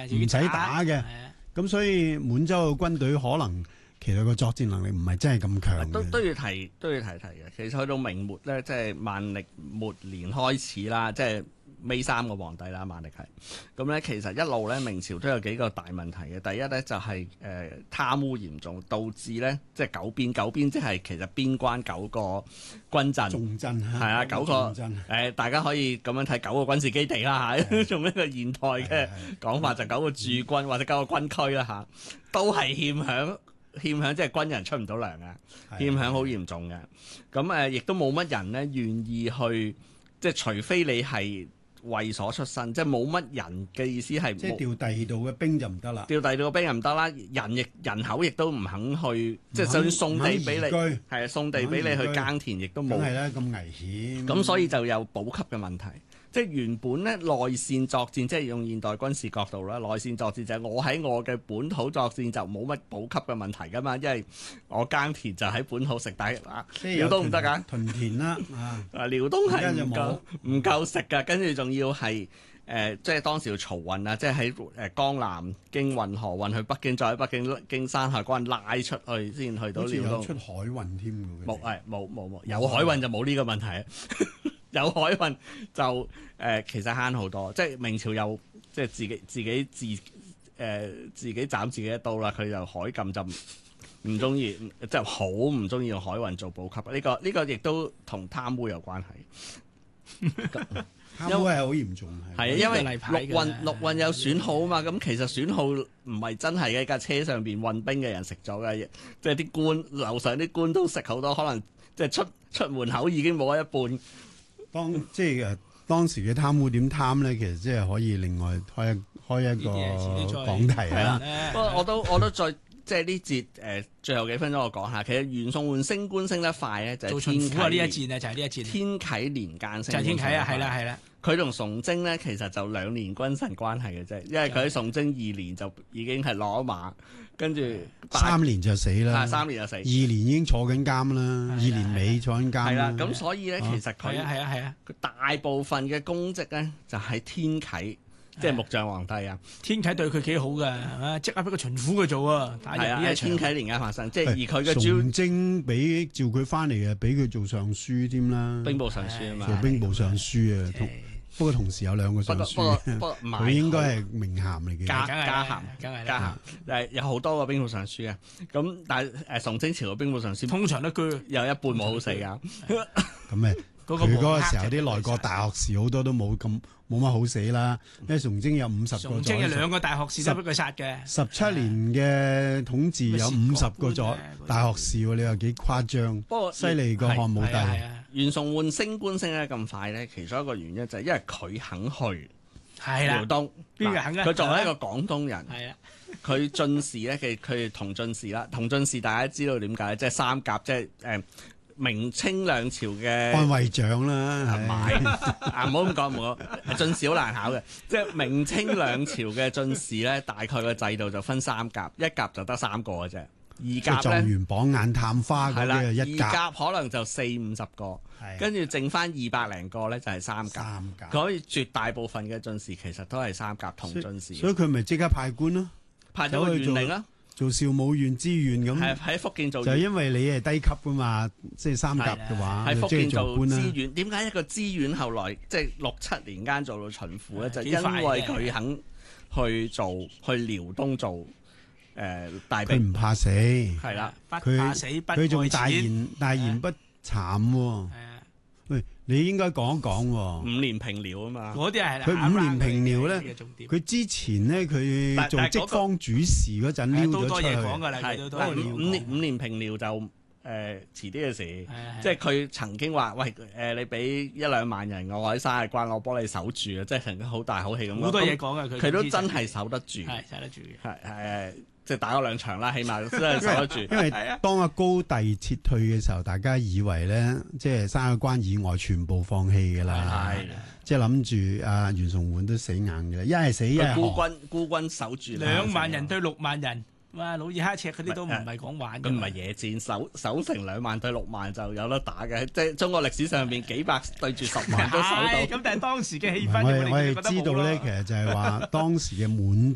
唔使打嘅。咁所以滿洲嘅軍隊可能其實個作戰能力唔係真係咁強嘅。 都要提嘅。其實去到明末咧，即係萬歷末年開始啦，即係尾三個皇帝啦，萬歷係。咁咧其實一路咧明朝都有幾個大問題嘅。第一咧就係貪污嚴重，導致咧即係九邊即係其實邊關9個軍陣。 重鎮係啊，9個大家可以咁樣睇9個軍事基地啦嚇，用一個現代嘅講法就9個駐軍或者9個軍區啦嚇，都係欠響即係軍人出唔到糧啊，欠響好嚴重嘅。咁亦都冇乜人咧願意去，即係除非你係衛所出身，即係冇乜人嘅意思係即係調第二度嘅兵就唔得啦， 調第二度嘅兵又唔得啦，人口亦都唔肯去，即係就算送地俾你，係送地俾你去耕田，亦都冇。 係啦，咁危險。 咁所以就有補給嘅問題。即係原本咧內線作戰，即係用現代軍事角度啦，內線作戰就係我喺我嘅本土作戰就冇乜補給嘅問題㗎嘛，因為我耕田就喺本土食，但係遼東唔得㗎， 屯田啦遼東係唔夠食㗎，跟住仲要係即係當時要漕運啊，即係喺江南經運河運去北京，再喺北京經山海關拉出去先去到遼東。 有出海運添㗎？ 冇，有海運就冇呢個問題。有海運就其實慳好多，即係明朝又即係自己斬自己一刀啦。佢就海禁就唔中意，即係好唔中意用海運做補給。呢個亦都同貪污有關係。 貪污係好嚴重係啊，因為陸運有損耗啊嘛。咁其實損耗唔係真係嘅，架車上邊運兵嘅人食咗嘅，即係啲官樓上啲官都食好多，可能即係出門口已經冇一半。 當時嘅貪污點貪咧，其實即係可以另外開一個講題啦。 不過我都再即係呢節最後幾分鐘我講下，其實袁宋換升官升得快咧，就係天啟呢一戰啊，就係呢一戰。 天啟年間升， 就係天啟啊，係啦。 佢同崇禎咧，其實就2年君臣關係嘅啫，因為佢喺崇禎2年就已經係落咗馬，跟住 3年就死啦。 3年就死，2 年已經坐緊監啦，2年尾坐緊監。 係啦，咁所以咧，其實佢佢大部分嘅功績咧，就喺天啟。即係木匠皇帝啊！ 天啟對佢幾好㗎，即刻俾個巡撫佢做啊！ 係啊，喺天啟年間發生，即係而佢嘅崇禎俾召佢翻嚟嘅，俾佢做尚書添啦。 兵部尚書啊嘛， 做兵部尚書啊。不過同時有2個尚書，佢應該係名銜嚟嘅。 加銜，有好多個兵部尚書嘅。咁但係崇禎朝嘅兵部尚書通常都居有一半冇好死㗎。 咁佢嗰個時候啲內閣大學士好多都冇乜好死啦，因為崇禎有50個。 崇禎有2個大學士都俾佢殺嘅。 17年嘅統治有50個大學士，你話幾誇張？不過犀利過漢武帝。 袁崇煥升官升得咁快咧，其中一個原因就係因為佢肯去遼東。 邊個肯啊？ 佢作為一個廣東人，佢進士咧，佢同進士啦，同進士大家知道點解？即係三甲，即係明清兩朝嘅安衛長啦， 唔係唔好咁講，唔好進士好難考嘅。即係明清兩朝嘅進士咧，大概個制度就分3甲，一甲就得3個嘅啫。2甲咧，狀元榜眼探花嗰啲一甲，2甲可能就40-50個，跟住剩翻200零個咧就係3甲。佢可以絕大部分嘅進士其實都係3甲同進士， 所以佢咪即刻派官咯， 派咗個縣令啦。 做兆武縣知縣咁， 係喺福建做， 就係因為你係低級噶嘛，即係3甲嘅話， 喺福建做官知縣。點解一個知縣後來即係6-7年間做到巡撫咧？就因為佢肯去遼東做大兵， 佢唔怕死， 係啦， 佢仲大言不慚喎。喂，你應該講一講喎。 5年平遼啊嘛， 嗰啲係佢5年平遼咧，佢之前咧佢做職方主事嗰陣撩咗出去。 係5年平遼就遲啲嘅事，即係佢曾經話：喂你俾1-2萬人我喺山海關，我幫你守住啊！即係曾經好大口氣咁。 好多嘢講啊！ 佢都真係守得住， 係守得住嘅。 係即係打咗2場啦，起碼真係守得住。 因為當阿高帝撤退嘅時候，大家以為咧，即係山海關以外全部放棄㗎啦，即係諗住阿袁崇煥都死硬嘅啦，一係死一係孤軍守住 2萬人對6萬人，哇！努爾哈赤嗰啲都唔係講玩嘅。 佢唔係野戰，守成2萬對6萬就有得打嘅，即係中國歷史上邊幾百對住10萬都守到。 咁但係當時嘅氣氛， 我哋知道咧，其實就係話當時嘅滿